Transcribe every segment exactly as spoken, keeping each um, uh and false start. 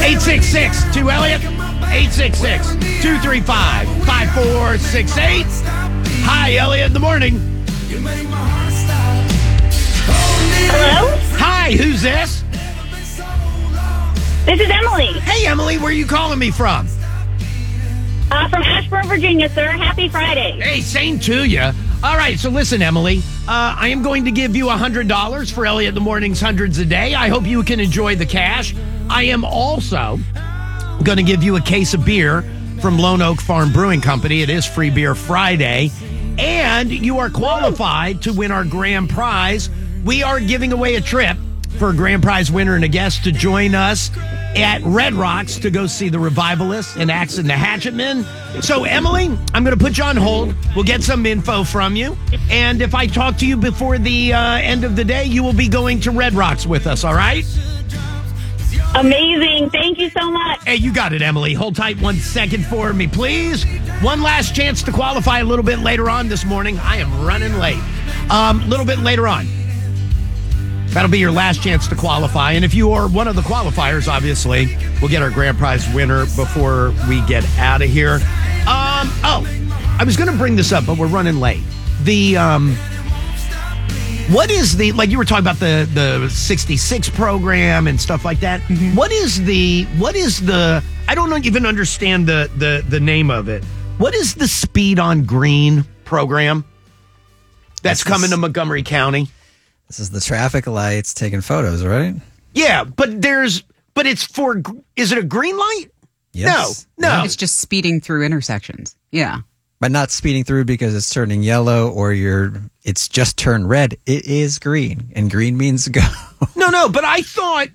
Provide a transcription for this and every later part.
eight six six, two Elliott. eight six six, two three five, five four six eight. Hi, Elliott in the morning. Hello? Hi, who's this? This is Emily. Hey, Emily, where are you calling me from? Uh, from Ashburn, Virginia, sir. Happy Friday. Hey, same to you. All right, so listen, Emily. Uh, I am going to give you one hundred dollars for Elliott in the Morning's Hundreds a Day. I hope you can enjoy the cash. I am also going to give you a case of beer from Lone Oak Farm Brewing Company. It is Free Beer Friday. And you are qualified to win our grand prize. We are giving away a trip for a grand prize winner and a guest to join us at Red Rocks to go see the Revivalists and Axe and the Hatchetmen. So, Emily, I'm going to put you on hold. We'll get some info from you. And if I talk to you before the uh, end of the day, you will be going to Red Rocks with us, all right? Amazing. Thank you so much. Hey, you got it, Emily. Hold tight one second for me, please. One last chance to qualify a little bit later on this morning. I am running late. A um, little bit later on. That'll be your last chance to qualify. And if you are one of the qualifiers, obviously, we'll get our grand prize winner before we get out of here. Um, oh, I was going to bring this up, but we're running late. The, um, what is the, like you were talking about the, the sixty-six program and stuff like that. Mm-hmm. What is the, what is the, I don't even understand the, the, the name of it. What is the Speed on Green program that's coming to Montgomery County? This is the traffic lights taking photos, right? Yeah, but there's, but it's for, is it a green light? Yes. No, no. It's just speeding through intersections. Yeah. But not speeding through because it's turning yellow or you're, it's just turned red. It is green, and green means go. No, no, but I thought,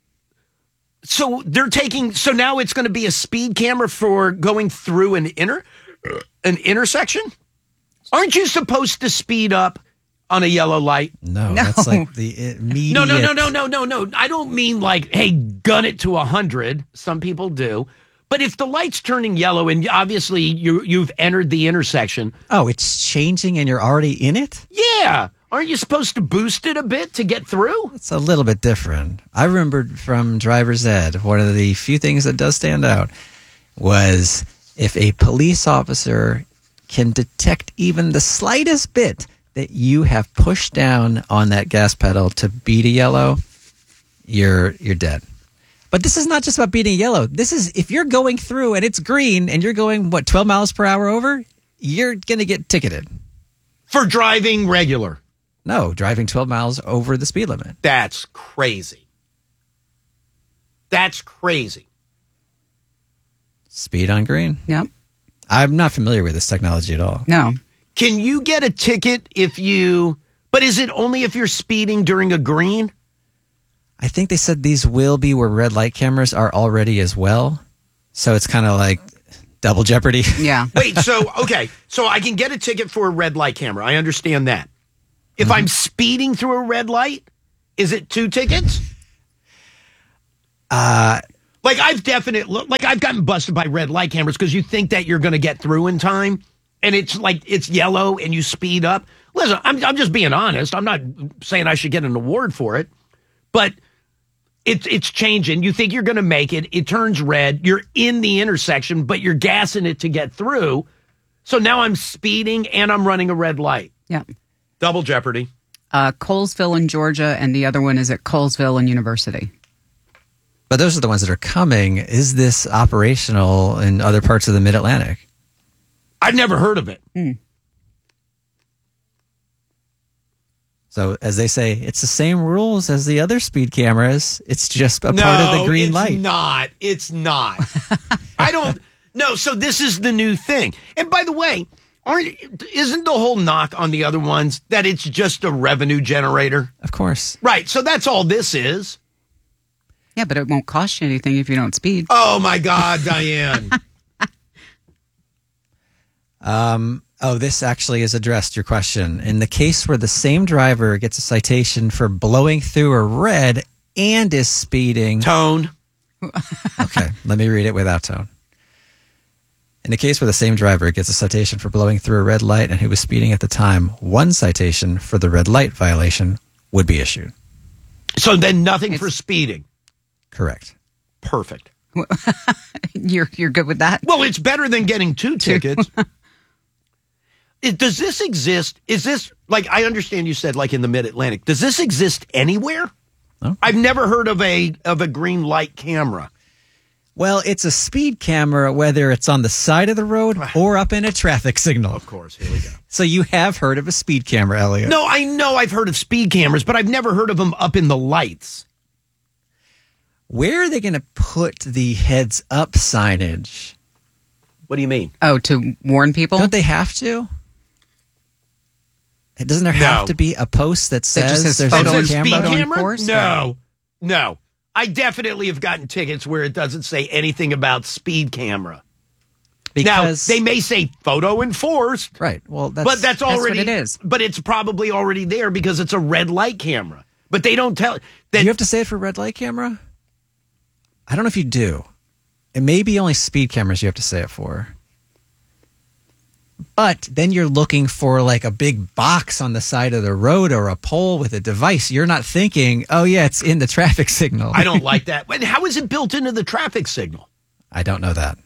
so they're taking, so now it's going to be a speed camera for going through an inter, an intersection? Aren't you supposed to speed up on a yellow light? No, no, that's like the immediate. No, no, no, no, no, no, no. I don't mean like, hey, gun it to one hundred. Some people do. But if the light's turning yellow and obviously you, you've entered the intersection. Oh, it's changing and you're already in it? Yeah. Aren't you supposed to boost it a bit to get through? It's a little bit different. I remembered from driver's ed, one of the few things that does stand out was if a police officer can detect even the slightest bit that you have pushed down on that gas pedal to beat a yellow, you're you're dead. But this is not just about beating a yellow. This is if you're going through and it's green and you're going, what, twelve miles per hour over, you're going to get ticketed. For driving regular? No, driving twelve miles over the speed limit. That's crazy. That's crazy. Speed on green? Yep. I'm not familiar with this technology at all. No. Can you get a ticket if you, but is it only if you're speeding during a green? I think they said these will be where red light cameras are already as well. So it's kind of like double jeopardy. Yeah. Wait, so, okay. So I can get a ticket for a red light camera. I understand that. If mm-hmm. I'm speeding through a red light, is it two tickets? Uh, like I've definitely, like I've gotten busted by red light cameras because you think that you're going to get through in time. And it's like, it's yellow and you speed up. Listen, I'm, I'm just being honest. I'm not saying I should get an award for it. But it's it's changing. You think you're going to make it. It turns red. You're in the intersection, but you're gassing it to get through. So now I'm speeding and I'm running a red light. Yeah. Double jeopardy. Uh, Colesville in Georgia, and the other one is at Colesville and University. But those are the ones that are coming. Is this operational in other parts of the Mid-Atlantic? I've never heard of it. Mm. So, as they say, it's the same rules as the other speed cameras. It's just a no, part of the green it's light. not. It's not. I don't. No, so this is the new thing. And by the way, aren't isn't the whole knock on the other ones that it's just a revenue generator? Of course. Right. So that's all this is. Yeah, but it won't cost you anything if you don't speed. Oh, my God, Diane. um. Oh, this actually has addressed your question. In the case where the same driver gets a citation for blowing through a red and is speeding. Tone. Okay, let me read it without tone. In the case where the same driver gets a citation for blowing through a red light and who was speeding at the time, one citation for the red light violation would be issued. So then nothing It's- for speeding. Correct. Perfect. You're you're good with that? Well, it's better than getting two tickets. It, does this exist? Is this, like, I understand you said, like, in the Mid-Atlantic. Does this exist anywhere? No. I've never heard of a of a green light camera. Well, it's a speed camera, whether it's on the side of the road or up in a traffic signal. Of course, here we go. So you have heard of a speed camera, Elliot? No, I know I've heard of speed cameras, but I've never heard of them up in the lights. Where are they going to put the heads up signage? What do you mean? Oh, to warn people? Don't they have to? Doesn't there No. have to be a post that says just says there's photo a and camera? speed photo camera? enforced? No, no. I definitely have gotten tickets where it doesn't say anything about speed camera. Because Now, they may say photo enforced, right. Well, that's, but that's what already it is. But it's probably already there because it's a red light camera. But they don't tell do that. you have to say it for red light camera? I don't know if you do. It may be only speed cameras you have to say it for. But then you're looking for like a big box on the side of the road or a pole with a device. You're not thinking, oh, yeah, it's in the traffic signal. I don't like that. And how is it built into the traffic signal? I don't know that.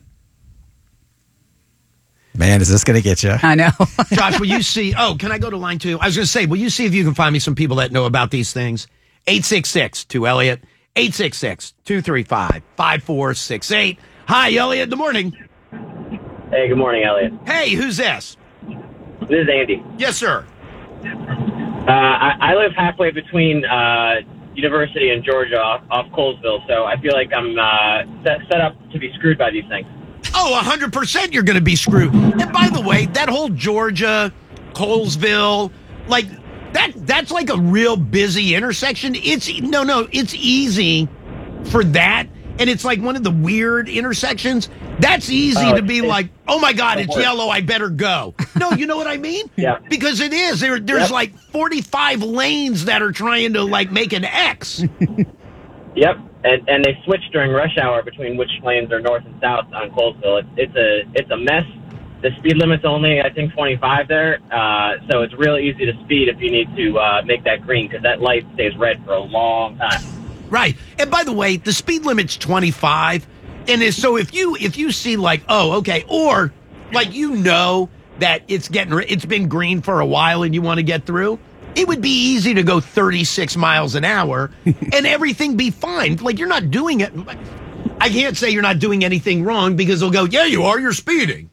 Man, is this going to get you? I know. Josh, will you see? Oh, can I go to line two? I was going to say, will you see if you can find me some people that know about these things? eight six six two Elliot, eight six six two three five five four six eight. Hi, Elliot. Good morning. Hey, good morning, Elliot. Hey, who's this? This is Andy. Yes, sir. Uh, I, I live halfway between uh, University and Georgia off, off Colesville, so I feel like I'm uh, set, set up to be screwed by these things. Oh, one hundred percent you're going to be screwed. And by the way, that whole Georgia, Colesville, like, that that's like a real busy intersection. It's, no, no, it's easy for that. And it's like one of the weird intersections. That's easy Oh, to be it's- like, oh my God, of it's course. yellow, I better go. No, you know what I mean? Yeah. Because it is. There, there's Yep. like forty-five lanes that are trying to like make an X. Yep, and and they switch during rush hour between which lanes are north and south on Colesville. It's it's a it's a mess. The speed limit's only, I think, twenty-five there, uh, so it's real easy to speed if you need to uh, make that green because that light stays red for a long time. Right. And by the way, the speed limit's twenty-five. And is, so if you if you see like, oh, okay, or like you know that it's getting it's been green for a while and you want to get through, it would be easy to go thirty-six miles an hour and everything be fine. Like you're not doing it. I can't say you're not doing anything wrong because they'll go, yeah, you are, you're speeding.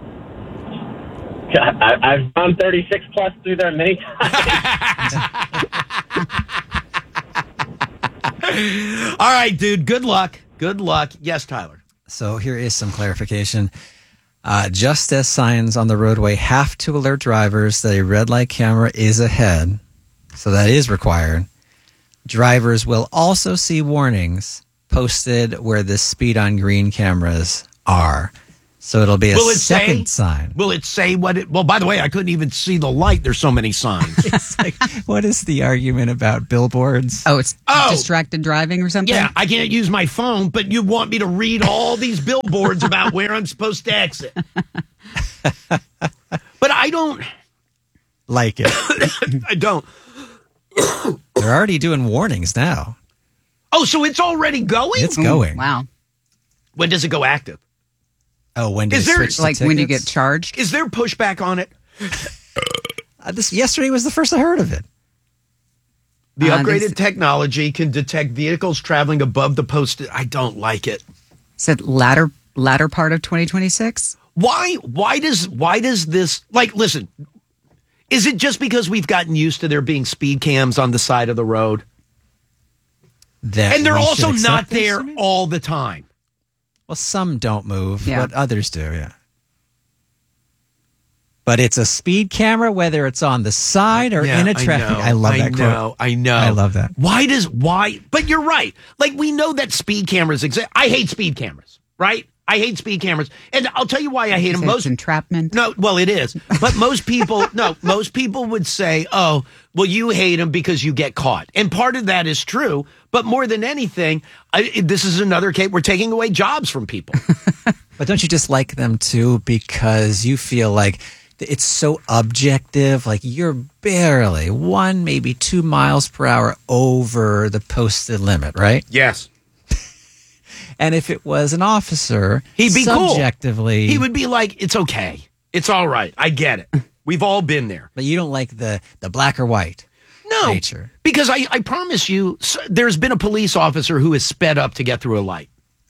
I, I've gone thirty-six plus through there many times. All right, dude. Good luck. Good luck. Yes, Tyler. So here is some clarification. Uh, just as signs on the roadway have to alert drivers that a red light camera is ahead, so that is required, drivers will also see warnings posted where the speed on green cameras are. So it'll be a Will it second say? sign. Will it say what it? Well, by the way, I couldn't even see the light. There's so many signs. It's like, what is the argument about billboards? Oh, it's Oh. distracted driving or something? Yeah, I can't use my phone, but you want me to read all these billboards about where I'm supposed to exit. But I don't. Like it. I don't. They're already doing warnings now. Oh, so it's already going? It's going. Wow. When does it go active? Oh, when do Is they there- switch to Like when you tickets? get charged? Is there pushback on it? Uh, this yesterday was the first I heard of it. The Uh, upgraded this- technology can detect vehicles traveling above the posted. I don't like it. Said latter latter part of twenty twenty-six? Why? Why does? Why does this? Like, listen. Is it just because we've gotten used to there being speed cams on the side of the road, That and they're we should also accept not this, there you mean? all the time? Well, some don't move, Yeah. but others do, yeah. But it's a speed camera, whether it's on the side or Yeah, in a traffic. I, know, I love I that know, quote. I know. I love that. Why does why? But you're right. Like we know that speed cameras exist. I hate speed cameras. Right? I hate speed cameras, and I'll tell you why I hate them. Say Most it's entrapment? no, well, it is. But most people, no, most people would say, "Oh, well, you hate them because you get caught," and part of that is true. But more than anything, I, this is another case. We're taking away jobs from people. But don't you just like them too because you feel like it's so objective? Like you're barely one, maybe two miles per hour over the posted limit, right? Yes. And if it was an officer, He'd be cool. subjectively, He would be like, it's okay. It's all right. I get it. We've all been there. But you don't like the the black or white No, nature. because I, I promise you, s- there's been a police officer who has sped up to get through a light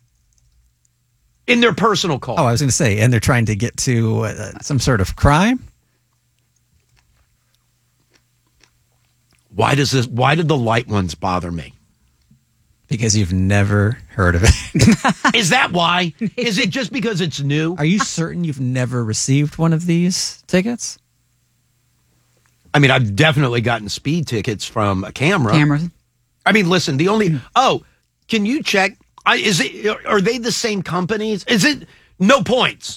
in their personal car. Oh, I was going to say, and they're trying to get to uh, some sort of crime. Why does this? Why did the light ones bother me? Because you've never heard of it. Is that why? Is it just because it's new? Are you certain you've never received one of these tickets? I mean, I've definitely gotten speed tickets from a camera. Cameras. I mean, listen, the only oh, can you check? I, is it? Are they the same companies? Is it no points?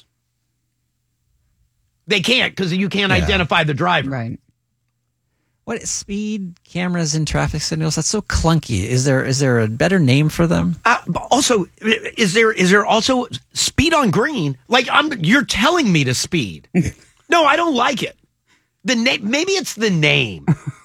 They can't because you can't Yeah. identify the driver. Right. What speed cameras in traffic signals? That's so clunky. Is there is there a better name for them? Uh, but also, is there is there also speed on green? Like I'm, you're telling me to speed. No, I don't like it. The name, maybe it's the name.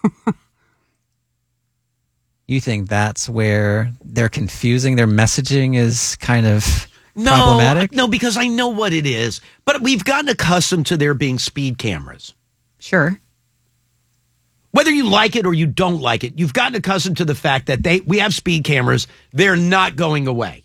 You think that's where they're confusing? Their messaging is kind of No, problematic? no, because I know what it is. But we've gotten accustomed to there being speed cameras. Sure. Whether you like it or you don't like it, you've gotten accustomed to the fact that they we have speed cameras. They're not going away.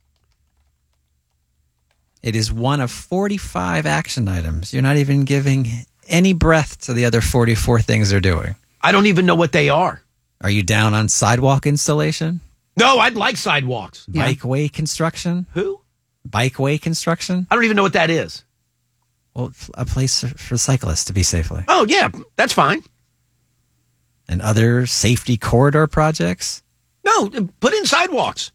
It is one of forty-five action items. You're not even giving any breath to the other forty-four things they're doing. I don't even know what they are. Are you down on sidewalk installation? No, I'd like sidewalks. Yeah. Bikeway construction? Who? Bikeway construction? I don't even know what that is. Well, a place for cyclists to be safely. Oh, yeah, that's fine. And other safety corridor projects? No, put in sidewalks.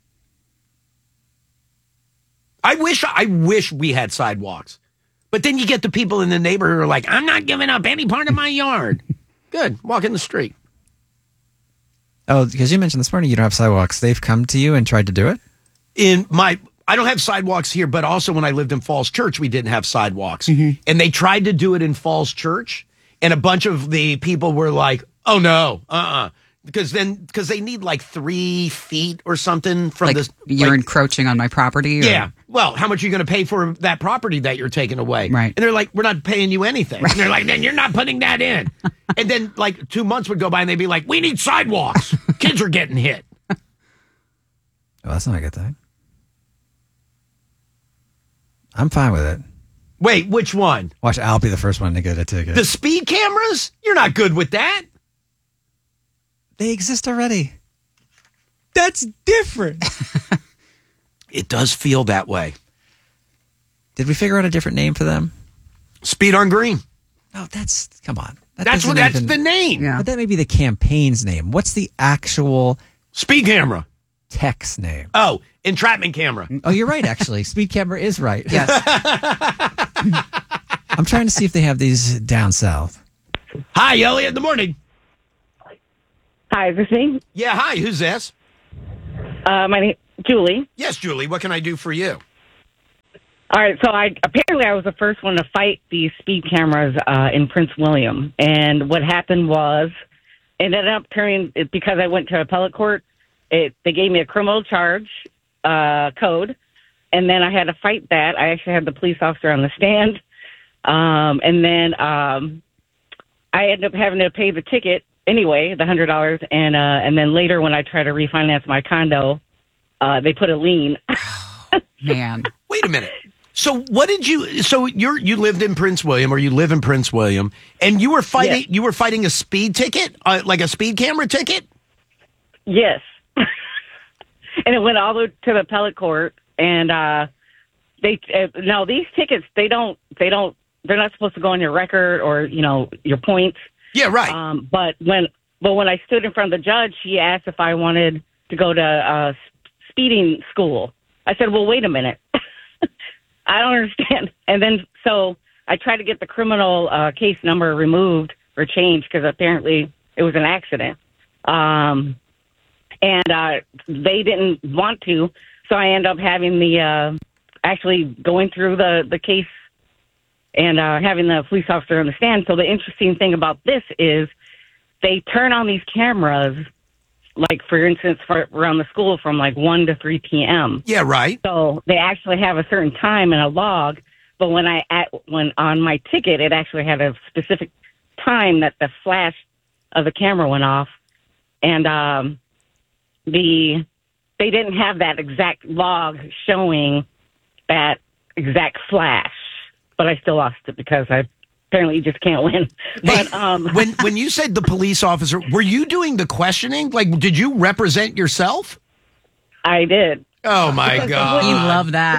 I wish I wish we had sidewalks. But then you get the people in the neighborhood who are like, I'm not giving up any part of my yard. Good. Walk in the street. Oh, because you mentioned this morning you don't have sidewalks. They've come to you and tried to do it? In my I don't have sidewalks here, but also when I lived in Falls Church, we didn't have sidewalks. And they tried to do it in Falls Church, and a bunch of the people were like, oh no, uh-uh. Because then, because they need like three feet or something from Like this. you're like, encroaching on my property? Or? Yeah. Well, how much are you going to pay for that property that you're taking away? Right. And they're like, we're not paying you anything. And they're like, then you're not putting that in. And then like two months would go by and they'd be like, we need sidewalks. Kids are getting hit. Oh, that's not a good thing. I'm fine with it. Wait, which one? Watch, I'll be the first one to get a ticket. The speed cameras? You're not good with that. They exist already. That's different. It does feel that way. Did we figure out a different name for them? Speed on green. No, that's, come on. That That's what. doesn't That's even- the name. Yeah. But that may be the campaign's name. What's the actual Speed camera. tech's name? Oh, entrapment camera. Oh, you're right, actually. Speed camera is right. Yes. I'm trying to see if they have these down south. Hi, Elliot. In the morning. Hi, is this me? Yeah. Hi. Who's this? Uh, my name Julie. Yes, Julie. What can I do for you? All right, so I apparently I was the first one to fight these speed cameras uh, in Prince William, and what happened was, it ended up turning it- because I went to appellate court. It they gave me a criminal charge uh, code, and then I had to fight that. I actually had the police officer on the stand, um, and then um, I ended up having to pay the ticket anyway, the hundred dollars, and uh, and then later when I tried to refinance my condo, uh, they put a lien. Man. Wait a minute. So what did you? So you're you lived in Prince William, or you live in Prince William, and you were fighting. Yes. You were fighting a speed ticket, uh, like a speed camera ticket. Yes. And it went all the way to the appellate court, and uh, they uh, no these tickets they don't they don't they're not supposed to go on your record or you know your points. Yeah, right. Um, but when but when I stood in front of the judge, she asked if I wanted to go to uh, speeding school. I said, well, wait a minute. I don't understand. And then so I tried to get the criminal uh, case number removed or changed because apparently it was an accident. Um, and uh, they didn't want to. So I ended up having the uh, actually going through the, the case and uh, having the police officer on the stand. So the interesting thing about this is they turn on these cameras like, for instance, for around the school from like one to three p.m. Yeah, right. So they actually have a certain time in a log. But when I at, when on my ticket, it actually had a specific time that the flash of the camera went off, and um, the they didn't have that exact log showing that exact flash. But I still lost it because I apparently just can't win. But um, when when you said the police officer, were you doing the questioning? Like, did you represent yourself? I did. Oh my Because God! You love that.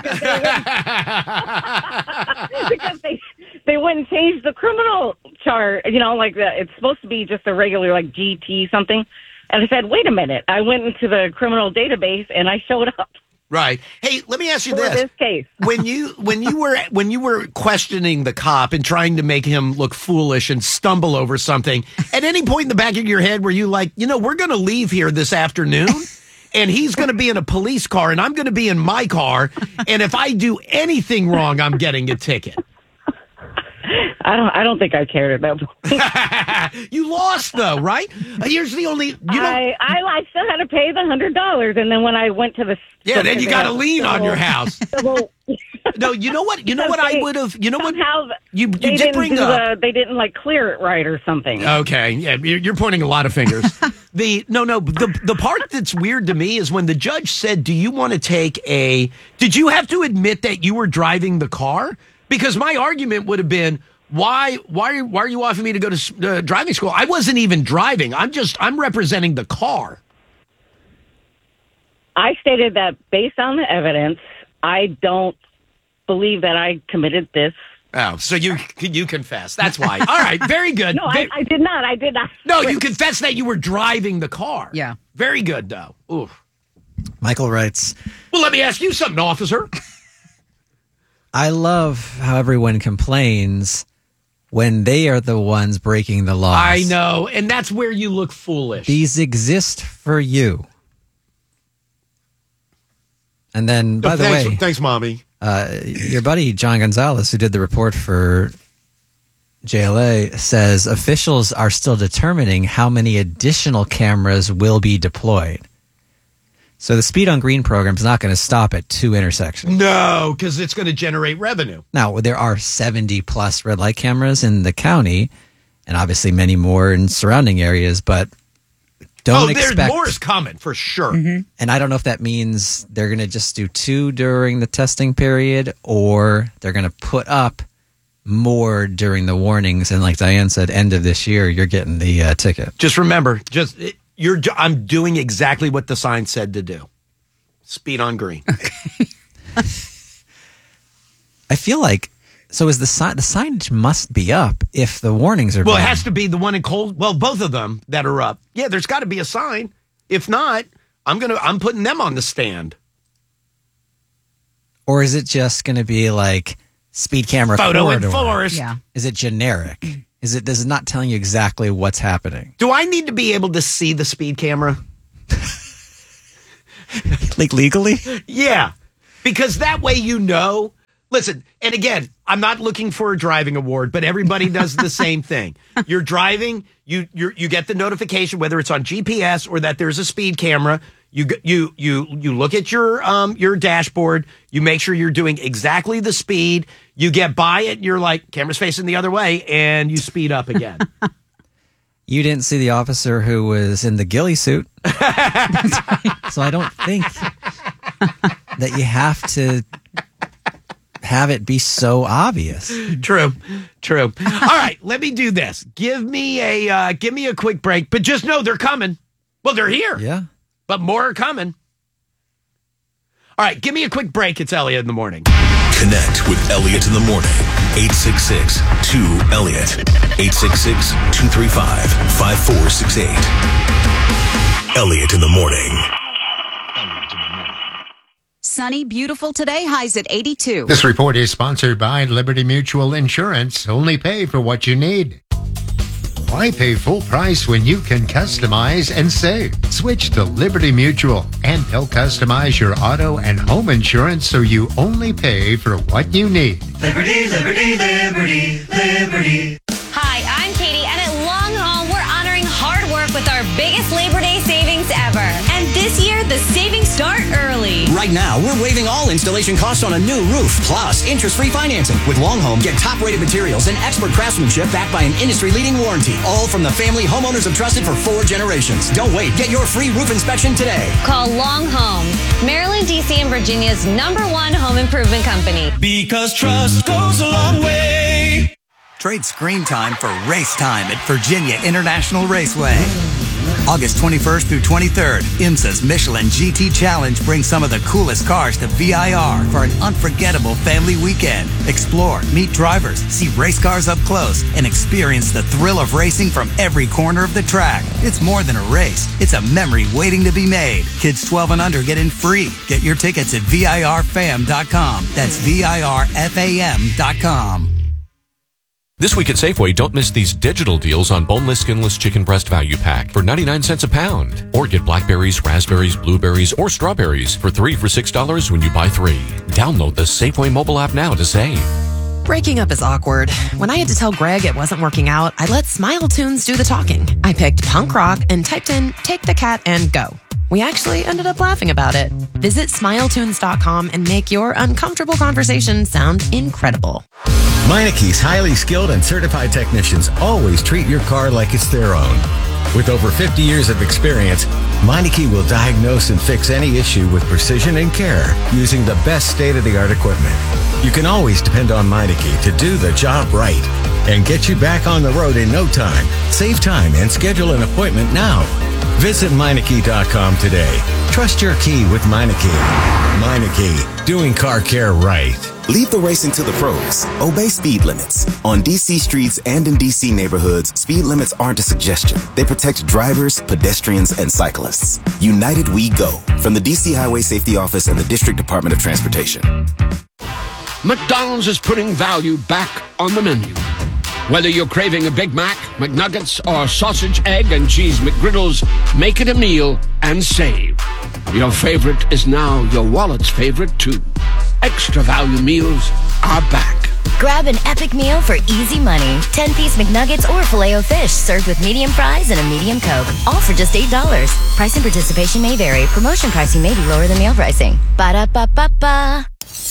Because they they wouldn't change the criminal chart. You know, like the, it's supposed to be just a regular like G T something. And I said, wait a minute. I went into the criminal database and I showed up. Right. Hey, let me ask you For this. this case. When you when you were when you were questioning the cop and trying to make him look foolish and stumble over something, at any point in the back of your head were you like, you know, we're going to leave here this afternoon and he's going to be in a police car and I'm going to be in my car, and if I do anything wrong, I'm getting a ticket. I don't. I don't think I cared at that point. You lost though, right? Here's the only. You know, I, I I still had to pay the hundred dollars, and then when I went to the yeah, then you got to the lien on your civil- house. civil- No, you know what? You know what I They- would have. You know what? somehow You you they did didn't bring do up. the, they didn't like clear it right or something. Okay, yeah, you're you're pointing a lot of fingers. the no, no, the the part that's weird to me is when the judge said, "Do you want to take a?" Did you have to admit that you were driving the car? Because my argument would have been, why, why, why are you offering me to go to uh, driving school? I wasn't even driving. I'm just, I'm representing the car. I stated that based on the evidence, I don't believe that I committed this. Oh, so you you confess? That's why. All right, very good. No, I, I did not. I did not. No, you confess that you were driving the car. Yeah. Very good, though. Oof. Michael writes, Well, let me ask you something, officer. I love how everyone complains when they are the ones breaking the laws. I know, and that's where you look foolish. These exist for you. And then, by the thanks, way, thanks, mommy. uh, your buddy John Gonzalez, who did the report for J L A, says officials are still determining how many additional cameras will be deployed. So the Speed on Green program is not going to stop at two intersections. No, because it's going to generate revenue. Now, there are seventy plus red light cameras in the county, and obviously many more in surrounding areas, but don't oh, there's expect... more is coming, for sure. And I don't know if that means they're going to just do two during the testing period, or they're going to put up more during the warnings. And like Diane said, end of this year, you're getting the uh, ticket. Just remember, just it, you're. I'm doing exactly what the sign said to do. Speed on green. I feel like, so is the sign, the signage must be up if the warnings are Well, it being- has to be the one in Cold. Well, both of them that are up. Yeah, there's got to be a sign. If not, I'm gonna. I'm putting them on the stand. Or is it just going to be like speed camera Photo corridor? enforced. Yeah. Is it generic? Is it does it not telling you exactly what's happening? Do I need to be able to see the speed camera? Like legally? Yeah, because that way you know. Listen, and again, I'm not looking for a driving award, but everybody does the same thing. You're driving, you you you get the notification whether it's on G P S or that there's a speed camera. You g- you you you look at your um your dashboard. You make sure you're doing exactly the speed. You get by it, you're like camera's facing the other way, and you speed up again. You didn't see the officer who was in the ghillie suit. So I don't think that you have to have it be so obvious. True, true. All right, let me do this. Give me a uh, give me a quick break, but just know they're coming. Well, they're here. Yeah. But more are coming. All right, give me a quick break. It's Elliot in the morning. Connect with Elliot in the morning. eight six six, two, Elliot. eight six six, two three five, five four six eight. Elliot in the morning. Sunny, beautiful today, highs at eighty-two. This report is sponsored by Liberty Mutual Insurance. Only pay for what you need. Why pay full price when you can customize and save? Switch to Liberty Mutual, and they'll customize your auto and home insurance so you only pay for what you need. Liberty, liberty, liberty, liberty. Hi, I'm Katie, and at Long Haul, we're honoring hard work with our biggest Labor Day savings ever. This year, the savings start early. Right now, we're waiving all installation costs on a new roof, plus interest-free financing. With Long Home, get top-rated materials and expert craftsmanship backed by an industry-leading warranty. All from the family homeowners have trusted for four generations. Don't wait. Get your free roof inspection today. Call Long Home, Maryland, D C, and Virginia's number one home improvement company. Because trust goes a long way. Trade screen time for race time at Virginia International Raceway. August twenty-first through twenty-third, IMSA's Michelin G T Challenge brings some of the coolest cars to V I R for an unforgettable family weekend. Explore, meet drivers, see race cars up close, and experience the thrill of racing from every corner of the track. It's more than a race. It's a memory waiting to be made. Kids twelve and under get in free. Get your tickets at V I R fam dot com. That's V I R fam dot com. This week at Safeway, don't miss these digital deals on boneless, skinless chicken breast value pack for ninety-nine cents a pound. Or get blackberries, raspberries, blueberries, or strawberries for three for six dollars when you buy three. Download the Safeway mobile app now to save. Breaking up is awkward. When I had to tell Greg it wasn't working out, I let Smile Tunes do the talking. I picked punk rock and typed in Take the Cat and Go. We actually ended up laughing about it. Visit smile tunes dot com and make your uncomfortable conversation sound incredible. Meineke's highly skilled and certified technicians always treat your car like it's their own. With over fifty years of experience, Meineke will diagnose and fix any issue with precision and care using the best state-of-the-art equipment. You can always depend on Meineke to do the job right and get you back on the road in no time. Save time and schedule an appointment now. Visit Meineke dot com today. Trust your key with Meineke. Meineke, doing car care right. Leave the racing to the pros. Obey speed limits. On D C streets and in D C neighborhoods, speed limits aren't a suggestion. They protect drivers, pedestrians, and cyclists. United We Go. From the D C Highway Safety Office and the District Department of Transportation. McDonald's is putting value back on the menu. Whether you're craving a Big Mac, McNuggets, or sausage, egg, and cheese McGriddles, make it a meal and save. Your favorite is now your wallet's favorite, too. Extra value meals are back. Grab an epic meal for easy money. ten-piece McNuggets or Filet-O-Fish served with medium fries and a medium Coke. All for just eight dollars. Price and participation may vary. Promotion pricing may be lower than meal pricing. Ba-da-ba-ba-ba.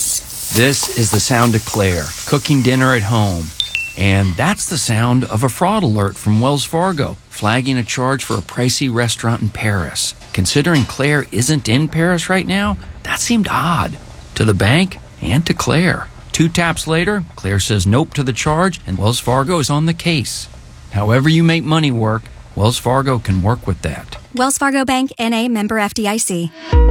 This is the sound of Claire, cooking dinner at home. And that's the sound of a fraud alert from Wells Fargo, flagging a charge for a pricey restaurant in Paris. Considering Claire isn't in Paris right now, that seemed odd. To the bank and to Claire. Two taps later, Claire says nope to the charge, and Wells Fargo is on the case. However you make money work, Wells Fargo can work with that. Wells Fargo Bank, N A, member F D I C.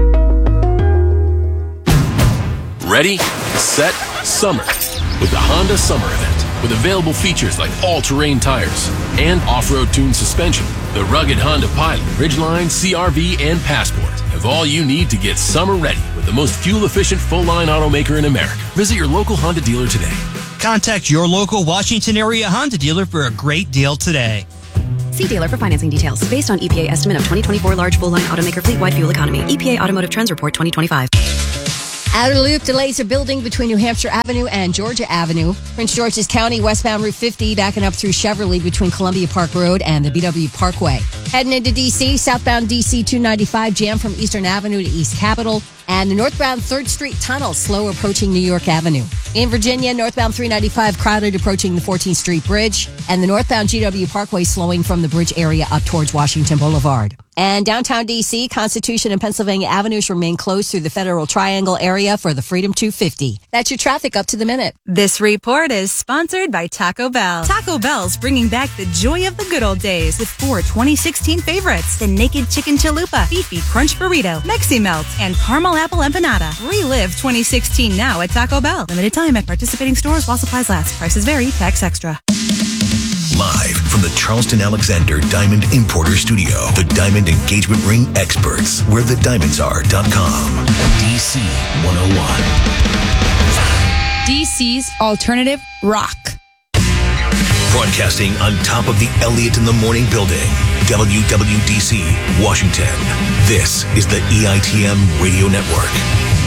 Ready, set, summer with the Honda Summer Event. With available features like all-terrain tires and off-road tuned suspension, the rugged Honda Pilot, Ridgeline, C R V, and Passport have all you need to get summer ready with the most fuel-efficient full-line automaker in America. Visit your local Honda dealer today. Contact your local Washington area Honda dealer for a great deal today. See dealer for financing details. Based on E P A estimate of twenty twenty-four large full-line automaker fleet-wide fuel economy. E P A Automotive Trends Report twenty twenty-five. Outer loop delays are building between New Hampshire Avenue and Georgia Avenue. Prince George's County, westbound Route fifty, backing up through Cheverly between Columbia Park Road and the B W Parkway. Heading into D C, southbound D C two ninety-five jam from Eastern Avenue to East Capitol, and the northbound third Street Tunnel slow approaching New York Avenue. In Virginia, northbound three ninety-five crowded approaching the fourteenth Street Bridge, and the northbound G W Parkway slowing from the bridge area up towards Washington Boulevard. And downtown D C, Constitution and Pennsylvania Avenues remain closed through the Federal Triangle area for the Freedom two fifty. That's your traffic up to the minute. This report is sponsored by Taco Bell. Taco Bell's bringing back the joy of the good old days with four twenty sixteen favorites: the Naked Chicken Chalupa, Beefy Crunch Burrito, Mexi Melt, and Caramel Apple Empanada. Relive twenty sixteen now at Taco Bell. Limited time at participating stores while supplies last. Prices vary. Tax extra. Live from the Charleston Alexander Diamond Importer Studio, the Diamond Engagement Ring Experts, where the diamonds are dot com. D C one oh one. D C's alternative rock. Broadcasting on top of the Elliott in the Morning building, W W D C, Washington. This is the E I T M Radio Network.